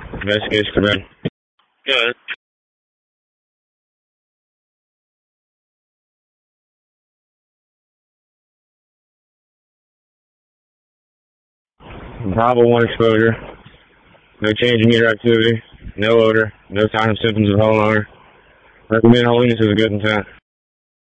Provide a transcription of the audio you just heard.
Investigation commenced. Good. Probable one exposure. No change in meter activity. No odor. No sign of symptoms of homeowner. Recommend holiness is a good intent.